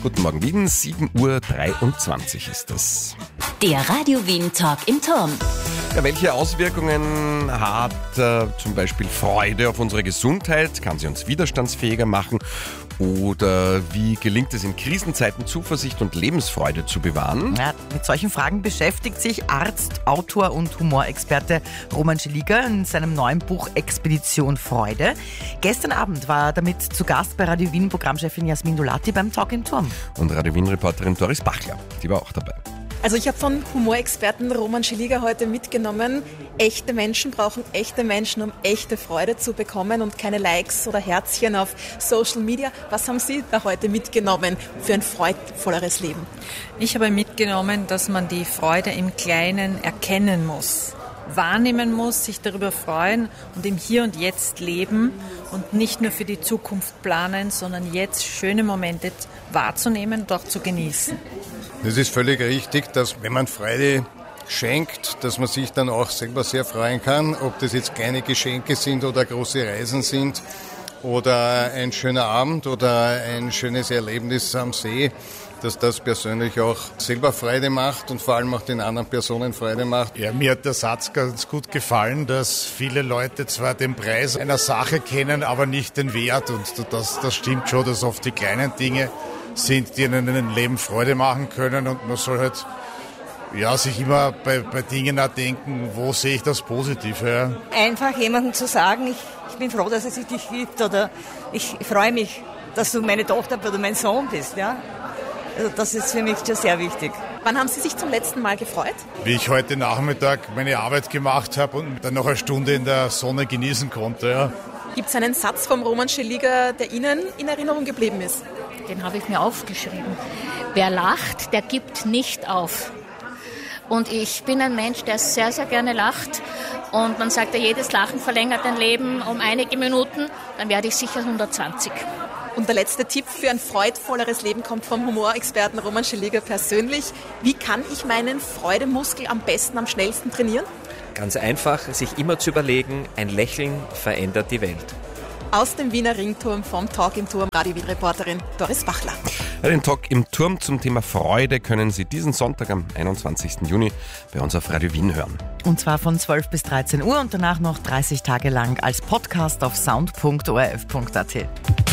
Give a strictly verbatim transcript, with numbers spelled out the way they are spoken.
Guten Morgen Wien, sieben Uhr dreiundzwanzig ist es. Der Radio Wien Talk im Turm. Ja, welche Auswirkungen hat äh, zum Beispiel Freude auf unsere Gesundheit? Kann sie uns widerstandsfähiger machen? Oder wie gelingt es in Krisenzeiten, Zuversicht und Lebensfreude zu bewahren? Ja, mit solchen Fragen beschäftigt sich Arzt, Autor und Humorexperte Roman Scheliger in seinem neuen Buch Expedition Freude. Gestern Abend war er damit zu Gast bei Radio Wien Programmchefin Jasmin Dolati beim Talk im Turm. Und Radio Wien-Reporterin Doris Bachler, die war auch dabei. Also ich habe von Humorexperten Roman Scheliger heute mitgenommen, echte Menschen brauchen echte Menschen, um echte Freude zu bekommen und keine Likes oder Herzchen auf Social Media. Was haben Sie da heute mitgenommen für ein freudvolleres Leben? Ich habe mitgenommen, dass man die Freude im Kleinen erkennen muss, wahrnehmen muss, sich darüber freuen und im Hier und Jetzt leben und nicht nur für die Zukunft planen, sondern jetzt schöne Momente wahrzunehmen und auch zu genießen. Es ist völlig richtig, dass wenn man Freude schenkt, dass man sich dann auch selber sehr freuen kann, ob das jetzt kleine Geschenke sind oder große Reisen sind oder ein schöner Abend oder ein schönes Erlebnis am See, dass das persönlich auch selber Freude macht und vor allem auch den anderen Personen Freude macht. Ja, mir hat der Satz ganz gut gefallen, dass viele Leute zwar den Preis einer Sache kennen, aber nicht den Wert. Und das, das stimmt schon, dass oft die kleinen Dinge sind, die ihnen ein Leben Freude machen können. Und man soll halt ja, sich immer bei, bei Dingen auch denken, wo sehe ich das Positive. Ja? Einfach jemandem zu sagen, ich, ich bin froh, dass es dich gibt, oder ich freue mich, dass du meine Tochter oder mein Sohn bist. Ja? Also das ist für mich schon sehr wichtig. Wann haben Sie sich zum letzten Mal gefreut? Wie ich heute Nachmittag meine Arbeit gemacht habe und dann noch eine Stunde in der Sonne genießen konnte. Ja. Gibt es einen Satz vom Roman Scheliger, der Ihnen in Erinnerung geblieben ist? Den habe ich mir aufgeschrieben. Wer lacht, der gibt nicht auf. Und ich bin ein Mensch, der sehr, sehr gerne lacht. Und man sagt ja, jedes Lachen verlängert ein Leben um einige Minuten. Dann werde ich sicher hundertzwanzig. Und der letzte Tipp für ein freudvolleres Leben kommt vom Humorexperten Roman Scheliger persönlich. Wie kann ich meinen Freudemuskel am besten, am schnellsten trainieren? Ganz einfach, sich immer zu überlegen, ein Lächeln verändert die Welt. Aus dem Wiener Ringturm vom Talk im Turm, Radio Wien-Reporterin Doris Bachler. Ja, den Talk im Turm zum Thema Freude können Sie diesen Sonntag am einundzwanzigsten Juni bei uns auf Radio Wien hören. Und zwar von zwölf bis dreizehn Uhr und danach noch dreißig Tage lang als Podcast auf sound punkt o r f punkt a t.